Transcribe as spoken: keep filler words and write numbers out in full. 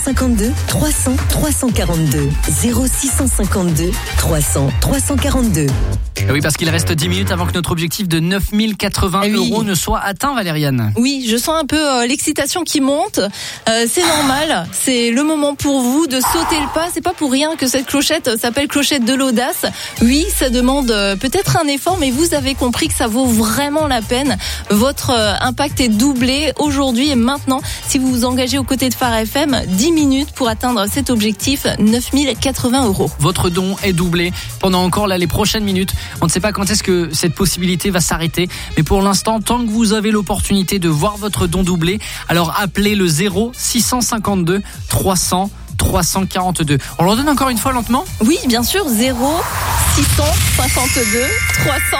cinquante-deux trois cents trois cent quarante-deux zéro six cent cinquante-deux trois cents trois cent quarante-deux. Oui, parce qu'il reste dix minutes avant que notre objectif de neuf mille quatre-vingts oui. euros ne soit atteint, Valériane. Oui, je sens un peu euh, l'excitation qui monte. Euh, c'est normal, c'est le moment pour vous de sauter le pas. C'est pas pour rien que cette clochette s'appelle clochette de l'audace. Oui, ça demande euh, peut-être un effort, mais vous avez compris que ça vaut vraiment la peine. Votre euh, impact est doublé aujourd'hui et maintenant. Si vous vous engagez aux côtés de Phare F M, dix minutes pour atteindre cet objectif, neuf mille quatre-vingts euros. Votre don est doublé pendant encore là, les prochaines minutes. On ne sait pas quand est-ce que cette possibilité va s'arrêter. Mais pour l'instant, tant que vous avez l'opportunité de voir votre don doublé, alors appelez le zéro six cent cinquante-deux trois cents trois cent quarante-deux. On le redonne encore une fois lentement ? Oui, bien sûr, zéro six cent cinquante-deux trois cents